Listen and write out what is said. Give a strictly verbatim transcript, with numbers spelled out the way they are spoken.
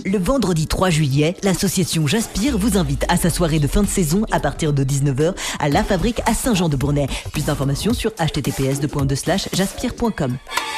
Le vendredi trois juillet, l'association Jaspire vous invite à sa soirée de fin de saison à partir de dix-neuf heures à La Fabrique à Saint-Jean-de-Bournay. Plus d'informations sur h t t p s deux point deux slash jaspire point com.